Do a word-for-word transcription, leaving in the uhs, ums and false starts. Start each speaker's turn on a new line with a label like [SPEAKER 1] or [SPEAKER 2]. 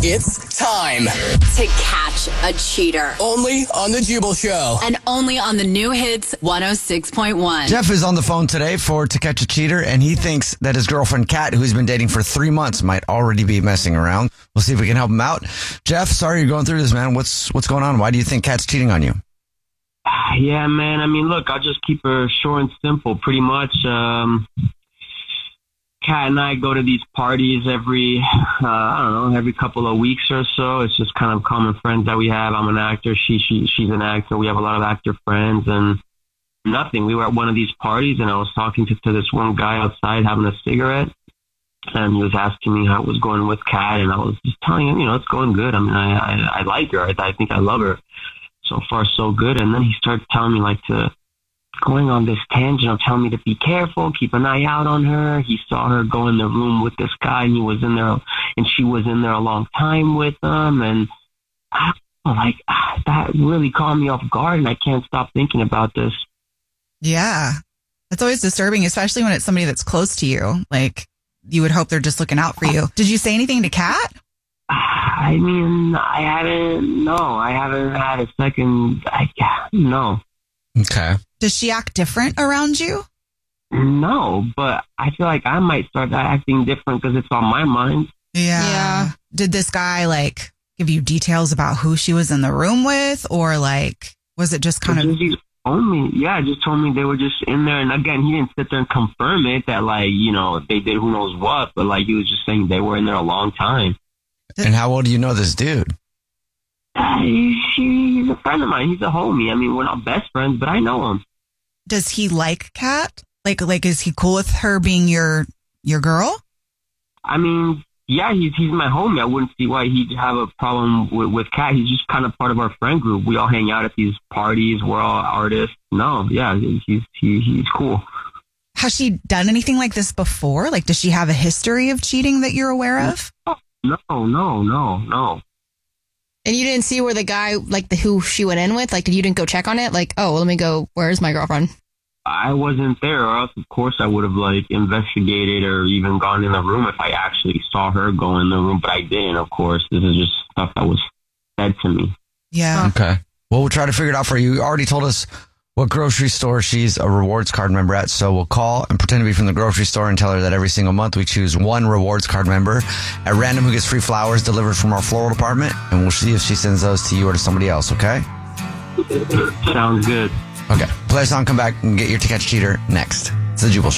[SPEAKER 1] It's time
[SPEAKER 2] to catch a cheater.
[SPEAKER 1] only on The Jubal Show.
[SPEAKER 2] And only on the new hits one oh six point one.
[SPEAKER 3] Jeff is on the phone today for To Catch a Cheater, and he thinks that his girlfriend Kat, who he's been dating for three months, might already be messing around. We'll see if we can help him out. Jeff, sorry you're going through this, man. What's what's going on? Why do you think Kat's cheating on you?
[SPEAKER 4] Yeah, man. I mean, look, I'll just keep her short and simple. Pretty much, um, Kat and I go to these parties every, uh, I don't know, every couple of weeks or so. It's just kind of common friends that we have. I'm an actor. She, she, she's an actor. We have a lot of actor friends, and nothing. We were at one of these parties, and I was talking to, to this one guy outside having a cigarette, and he was asking me how it was going with Kat, and I was just telling him, you know, it's going good. I mean, I, I, I like her. I, I think I love her. So far, so good. And then he started telling me, like, to going on this tangent of telling me to be careful, keep an eye out on her. He saw her go in the room with this guy, and he was in there, and she was in there a long time with him. And I don't know, like, ah, that really caught me off guard, and I can't stop thinking about this.
[SPEAKER 5] Yeah. It's always disturbing, especially when it's somebody that's close to you. Like, you would hope they're just looking out for you. Did you say anything to Kat?
[SPEAKER 4] I mean, I haven't, no, I haven't had a second, I, no.
[SPEAKER 3] Okay.
[SPEAKER 5] Does she act different around you?
[SPEAKER 4] No, but I feel like I might start acting different because it's on my mind.
[SPEAKER 5] Yeah.
[SPEAKER 6] Yeah.
[SPEAKER 5] Did this guy, like, give you details about who she was in the room with? Or, like, was it just kind
[SPEAKER 4] It
[SPEAKER 5] of...
[SPEAKER 4] just, he told me, yeah, just told me they were just in there. And again, he didn't sit there and confirm it that, like, you know, they did who knows what. But, like, he was just saying they were in there a long time.
[SPEAKER 3] And how well do you know this dude?
[SPEAKER 4] Uh, he, he's a friend of mine. He's a homie. I mean, we're not best friends, but I know him.
[SPEAKER 5] Does he like Kat? Like, like, is he cool with her being your your girl?
[SPEAKER 4] I mean, yeah, he's he's my homie. I wouldn't see why he'd have a problem with, with Kat. He's just kind of part of our friend group. We all hang out at these parties. We're all artists. No, yeah, he's he, he's cool.
[SPEAKER 5] Has she done anything like this before? Like, does she have a history of cheating that you're aware of?
[SPEAKER 4] No, no, no, no.
[SPEAKER 6] And you didn't see where the guy, like the who she went in with, like, did you didn't go check on it? Like, oh, well, let me go. Where's my girlfriend?
[SPEAKER 4] I wasn't there, or else, of course, I would have, like, investigated or even gone in the room if I actually saw her go in the room, but I didn't, of course. This is just stuff that was said to me.
[SPEAKER 5] Yeah.
[SPEAKER 3] Okay. Well, we'll try to figure it out for you. You already told us what grocery store she's a rewards card member at, so we'll call and pretend to be from the grocery store and tell her that every single month we choose one rewards card member at random who gets free flowers delivered from our floral department, and we'll see if she sends those to you or to somebody else, okay?
[SPEAKER 4] Sounds good.
[SPEAKER 3] Okay. Play a song, come back, and get your To Catch a Cheater next. It's The Jubal Show.